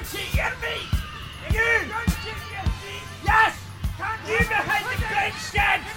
you hear me? You! Yes! You behind the grandstand!